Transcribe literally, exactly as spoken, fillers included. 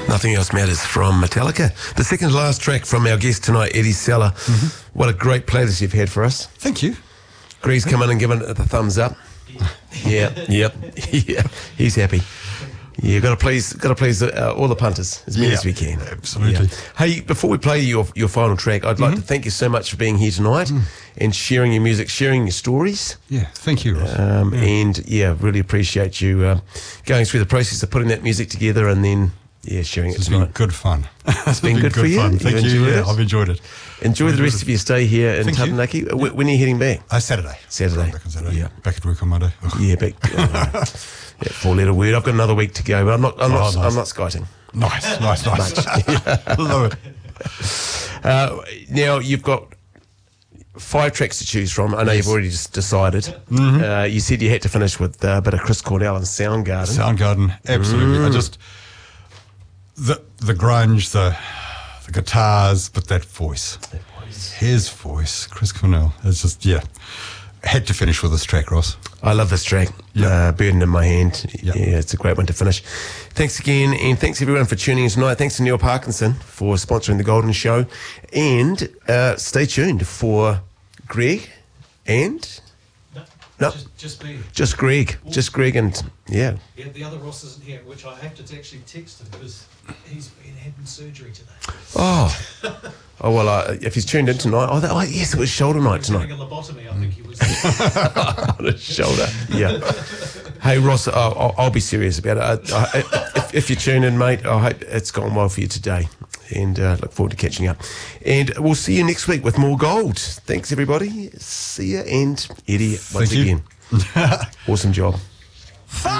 Nothing Else Matters from Metallica. The second to last track from our guest tonight, Eddie Seller. Mm-hmm. What a great playlist you've had for us. Thank you. Greg's come in and given it the thumbs up. Yeah, yep, yeah. He's happy. Yeah, got to please, got to please uh, all the punters as many yeah, as we can. Absolutely. Yeah. Hey, before we play your your final track, I'd like mm-hmm. to thank you so much for being here tonight mm. and sharing your music, sharing your stories. Yeah, thank you, Ross. Um, yeah. And yeah, really appreciate you uh, going through the process of putting that music together and then yeah, sharing it it's tonight. It's been good fun. It's been, been good, good for you. Fun. Thank you. Yeah, it? I've enjoyed it. Enjoy enjoyed the rest it. of your stay here in Thank Taranaki. You. When are you heading back? Uh, Saturday. Saturday. Back on Saturday. Yeah. Back at work on Monday. Ugh. Yeah, back. Uh, yeah, four-letter word. I've got another week to go, but I'm not. I'm oh, not. Nice. I'm not skiting. Nice, nice, nice. Love it. Uh, now you've got five tracks to choose from. I know yes. you've already just decided. Mm-hmm. Uh, you said you had to finish with uh, a bit of Chris Cornell and Soundgarden. Soundgarden, absolutely. Mm. I just the the grunge, the the guitars, but that voice, that voice, his voice, Chris Cornell. It's just yeah. Had to finish with this track, Ross. I love this track, yep. uh, Burden in My Hand. Yep. Yeah, it's a great one to finish. Thanks again, and thanks everyone for tuning in tonight. Thanks to Neil Parkinson for sponsoring The Golden Show. And uh, stay tuned for Greg and... No, no just, just me. Just Greg. Ooh. Just Greg and, yeah. Yeah, the other Ross isn't here, which I have to actually text him because he's been having surgery today. Oh. Oh, well, uh, if he's tuned in tonight, oh, that, oh yes, it was shoulder night tonight. He was having a lobotomy, I think he was. On his shoulder, yeah. Hey, Ross, I'll, I'll, I'll be serious about it. I, I, if, if you tune in, mate, I hope it's gone well for you today. And uh, look forward to catching up. And we'll see you next week with more gold. Thanks, everybody. See you. And Eddie, once Thank again, awesome job.